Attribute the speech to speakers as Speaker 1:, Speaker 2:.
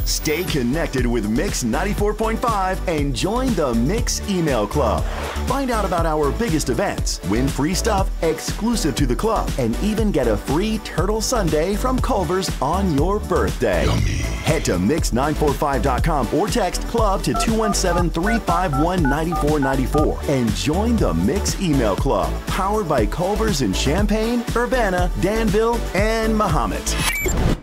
Speaker 1: Stay connected with Mix 94.5 and join the Mix Email Club. Find out about our biggest events, win free stuff exclusive to the club, and even get a free Turtle Sundae from Culver's on your birthday.
Speaker 2: Yummy.
Speaker 1: Head to mix945.com or text club to 217-351-9494 and join the Mix Email Club, powered by Culver's in Champaign, Urbana, Danville, and Mahomet.